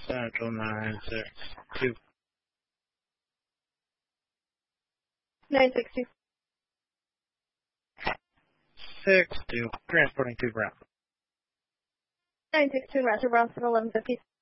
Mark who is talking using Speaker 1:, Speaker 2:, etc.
Speaker 1: Central 962.
Speaker 2: 962.
Speaker 1: 62. Transporting to Brown.
Speaker 2: 962, Roger, Bronson 1150.